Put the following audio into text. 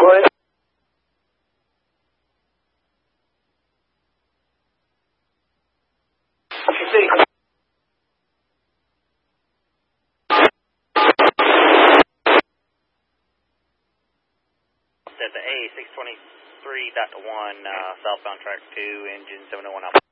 Wood. At the A623.1, southbound track 2, engine 701 Alpha.